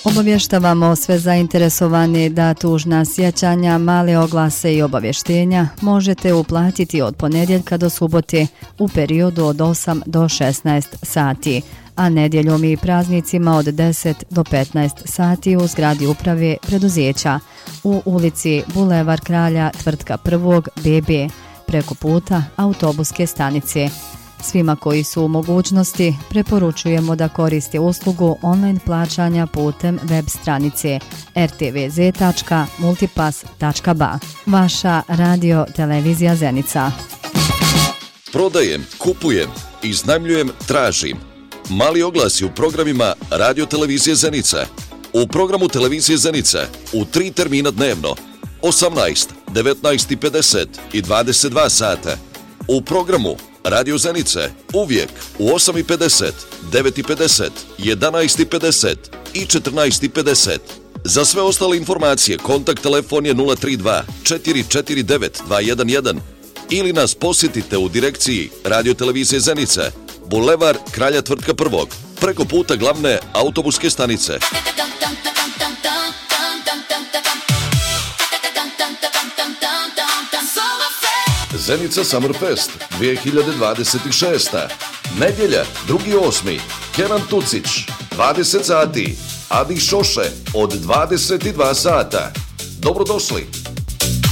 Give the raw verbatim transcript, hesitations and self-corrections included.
Obavještavamo sve zainteresovani da tužna sjećanja, male oglase i obavještenja možete uplatiti od ponedjeljka do subote u periodu od osam do šesnaest sati, a nedjeljom i praznicima od deset do petnaest sati u zgradi uprave preduzeća u ulici Bulevar Kralja Tvrtka prvog B B preko puta autobuske stanice. Svima koji su u mogućnosti preporučujemo da koriste uslugu online plaćanja putem web stranice er te ve ze tačka multipass tačka ba. Vaša radio televizija Zenica. Prodajem, kupujem, iznajmljujem, tražim. Mali oglasi u programima radio televizije Zenica. U programu televizije Zenica u tri termina dnevno osamnaest, devetnaest i pedeset i dvadeset dva sata. U programu Radio Zenice uvijek u osam i pedeset, devet i pedeset, jedanaest i pedeset i četrnaest i pedeset. Za sve ostale informacije kontakt telefon je nula tri dva četiri četiri devet dva jedan jedan ili nas posjetite u direkciji Radio televizije Zenice, Bulevar Kralja Tvrtka prvog, preko puta glavne autobuske stanice. Zenica Summerfest dvije hiljade dvadeset šest. Nedjelja, drugi osmi. Kenan Tucić, dvadeset sati. Adi Šoše od dvadeset dva sata. Dobrodošli.